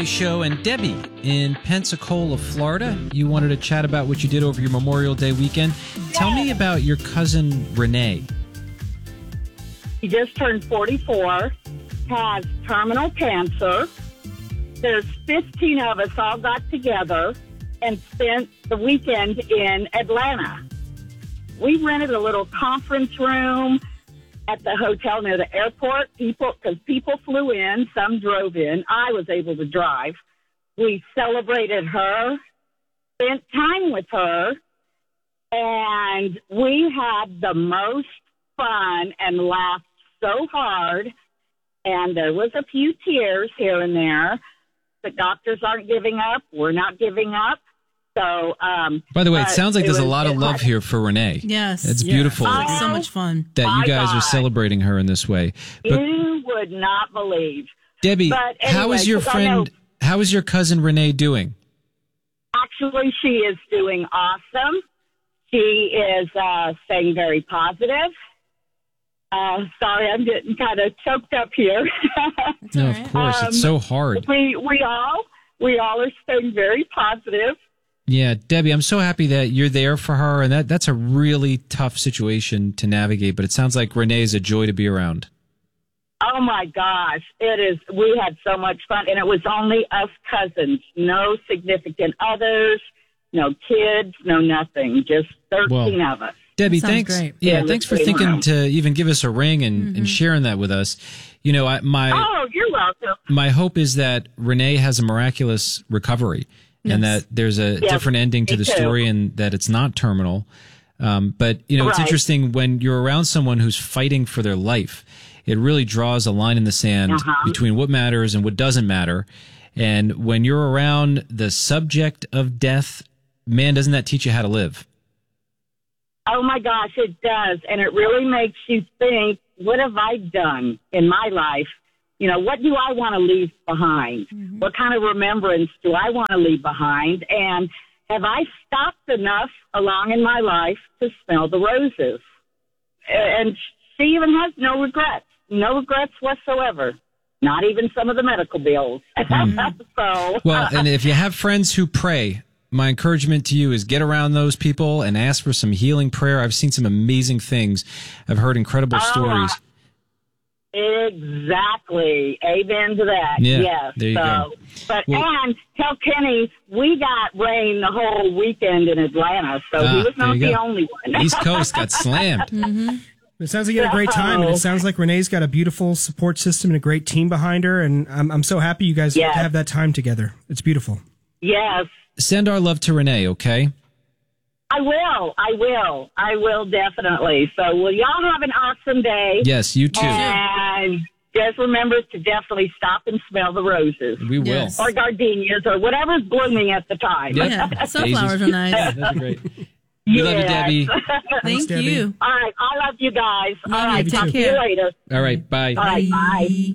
Show. And Debbie in Pensacola, Florida, you wanted to chat about what you did over your Memorial Day weekend. Tell me about your cousin Renee. He just turned 44, has terminal cancer. There's 15 of us all got together and spent the weekend in Atlanta. We rented a little conference room at the hotel near the airport. Because people flew in, some drove in. I was able to drive. We celebrated her, spent time with her, and we had the most fun and laughed so hard. And there was a few tears here and there. The doctors aren't giving up. We're not giving up. So, by the way, it sounds like there's a lot of love here for Renee. Yes. It's beautiful So much fun. that you guys are celebrating her in this way. But you would not believe. Debbie, But anyway, how is your friend, how is your cousin Renee doing? Actually, she is doing awesome. She is staying very positive. Sorry, I'm getting kind of choked up here. No, of course. It's so hard. We all are staying very positive. Yeah, Debbie, I'm so happy that you're there for her, and that's a really tough situation to navigate, but it sounds like Renee is a joy to be around. Oh, my gosh. It is. We had so much fun, and it was only us cousins. No significant others, no kids, no nothing. Just 13 of us. Debbie, thanks. Great. Yeah, thanks for thinking to even give us a ring and sharing that with us. You know, Oh, you're welcome. my hope is that Renee has a miraculous recovery. Yes. And that there's a different ending to the story and that it's not terminal. But, you know, it's interesting when you're around someone who's fighting for their life, it really draws a line in the sand between what matters and what doesn't matter. And when you're around the subject of death, man, doesn't that teach you how to live? Oh, my gosh, it does. And it really makes you think, what have I done in my life? You know, what do I want to leave behind? What kind of remembrance do I want to leave behind? And have I stopped enough along in my life to smell the roses? And she even has no regrets whatsoever. Not even some of the medical bills. So, well, and if you have friends who pray, my encouragement to you is get around those people and ask for some healing prayer. I've seen some amazing things. I've heard incredible stories. Exactly. Amen to that. Yeah, yes. there you go. But and tell Kenny we got rain the whole weekend in Atlanta, so he was not the only one. East Coast got slammed. It sounds like you had a great time, and it sounds like Renee's got a beautiful support system and a great team behind her, and I'm so happy you guys have that time together. It's beautiful. Yes. Send our love to Renee, okay? I will definitely. So will y'all have an awesome day? Yes, you too. And just remember to definitely stop and smell the roses. We will. Yes. Or gardenias or whatever's blooming at the time. Yep. Yeah, sunflowers are nice. Yeah, that's great. We love you, Debbie. Thank Debbie. you. All right. I love you guys. Love All right. you. Talk Take to you care. later. All right, bye. All right. Bye.